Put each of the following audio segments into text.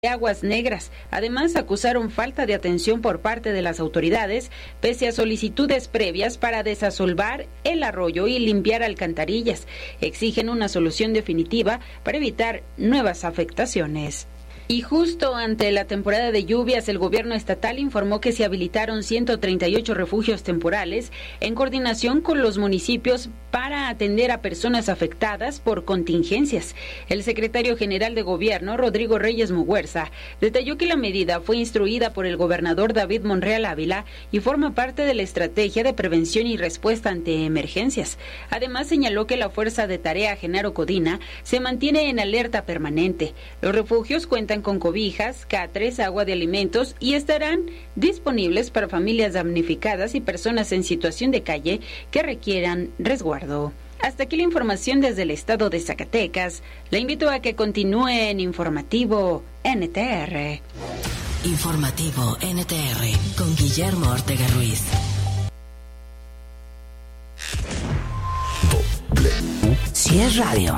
de aguas negras. Además, acusaron falta de atención por parte de las autoridades, pese a solicitudes previas para desasolvar el arroyo y limpiar alcantarillas. Exigen una solución definitiva para evitar nuevas afectaciones. Y justo ante la temporada de lluvias, el gobierno estatal informó que se habilitaron 138 refugios temporales en coordinación con los municipios para atender a personas afectadas por contingencias. El secretario general de gobierno, Rodrigo Reyes Muguerza, detalló que la medida fue instruida por el gobernador David Monreal Ávila y forma parte de la estrategia de prevención y respuesta ante emergencias. Además, señaló que la Fuerza de Tarea Genaro Codina se mantiene en alerta permanente. Los refugios cuentan con cobijas, catres, agua de alimentos y estarán disponibles para familias damnificadas y personas en situación de calle que requieran resguardo. Hasta aquí la información desde el estado de Zacatecas. La invito a que continúe en Informativo NTR. Informativo NTR con Guillermo Ortega Ruiz. Si es radio,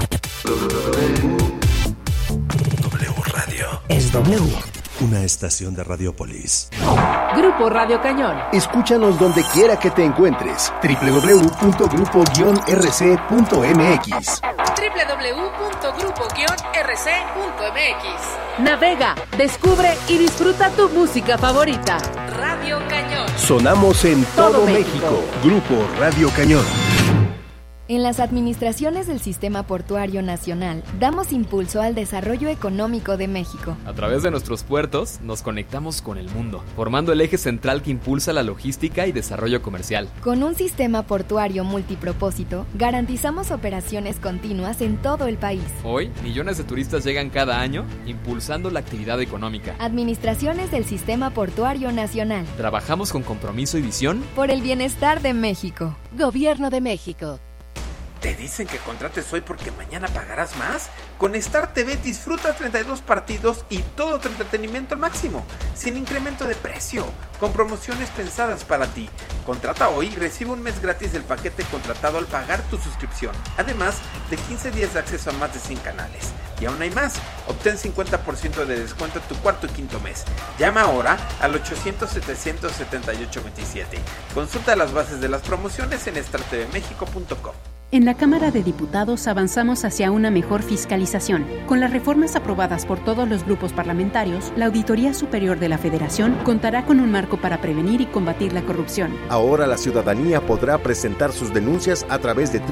W Radio. Es W. Una estación de Radiopolis. Grupo Radio Cañón. Escúchanos donde quiera que te encuentres. www.grupo-rc.mx. www.grupo-rc.mx. Navega, descubre y disfruta tu música favorita. Radio Cañón. Sonamos en todo México. Grupo Radio Cañón. En las administraciones del Sistema Portuario Nacional, damos impulso al desarrollo económico de México. A través de nuestros puertos, nos conectamos con el mundo, formando el eje central que impulsa la logística y desarrollo comercial. Con un sistema portuario multipropósito, garantizamos operaciones continuas en todo el país. Hoy, millones de turistas llegan cada año, impulsando la actividad económica. Administraciones del Sistema Portuario Nacional. Trabajamos con compromiso y visión por el bienestar de México. Gobierno de México. ¿Te dicen que contrates hoy porque mañana pagarás más? Con Star TV disfruta 32 partidos y todo tu entretenimiento al máximo, sin incremento de precio, con promociones pensadas para ti. Contrata hoy y recibe un mes gratis del paquete contratado al pagar tu suscripción. Además de 15 días de acceso a más de 100 canales. Y aún hay más, obtén 50% de descuento en tu cuarto y quinto mes. Llama ahora al 800-700-7827. Consulta las bases de las promociones en startvmexico.com. En la Cámara de Diputados avanzamos hacia una mejor fiscalización. Con las reformas aprobadas por todos los grupos parlamentarios, la Auditoría Superior de la Federación contará con un marco para prevenir y combatir la corrupción. Ahora la ciudadanía podrá presentar sus denuncias a través de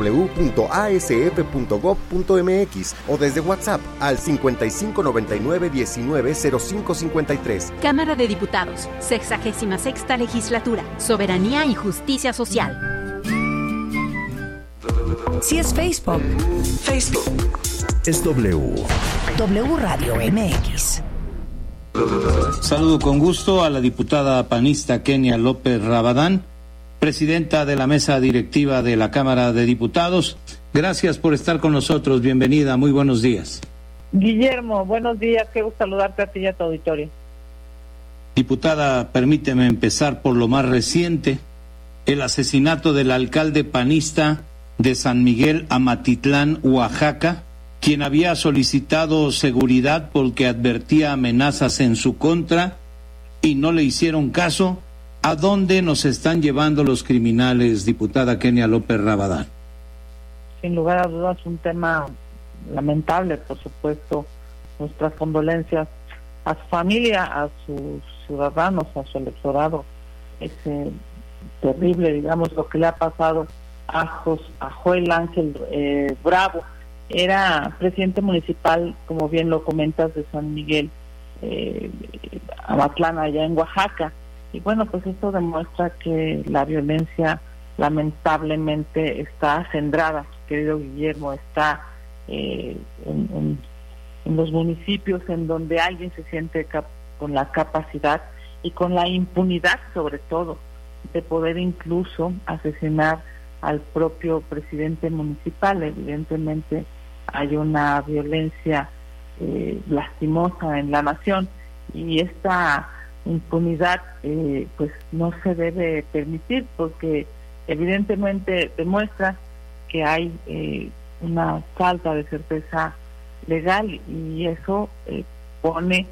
www.asf.gov.mx o desde WhatsApp al 5599-190553. Cámara de Diputados, 66ª Legislatura, Soberanía y Justicia Social. Si es Facebook, es W. W Radio MX. Saludo con gusto a la diputada panista Kenia López Rabadán, presidenta de la mesa directiva de la Cámara de Diputados. Gracias por estar con nosotros. Bienvenida. Muy buenos días. Guillermo, buenos días. Qué gusto saludarte a ti y a tu auditorio. Diputada, permíteme empezar por lo más reciente, el asesinato del alcalde panista de San Miguel Amatitlán, Oaxaca, quien había solicitado seguridad porque advertía amenazas en su contra y no le hicieron caso. ¿A dónde nos están llevando los criminales, diputada Kenia López Rabadán? Sin lugar a dudas, un tema lamentable, por supuesto. Nuestras condolencias a su familia, a sus ciudadanos, a su electorado. Es terrible, digamos, lo que le ha pasado a Joel Ángel Bravo. Era presidente municipal, como bien lo comentas, de San Miguel Amatlán, allá en Oaxaca. Y bueno, pues esto demuestra que la violencia lamentablemente está acendrada, querido Guillermo, está en los municipios en donde alguien se siente con la capacidad y con la impunidad, sobre todo, de poder incluso asesinar al propio presidente municipal. Evidentemente hay una violencia lastimosa en la nación y esta impunidad pues no se debe permitir, porque evidentemente demuestra que hay una falta de certeza legal y eso supone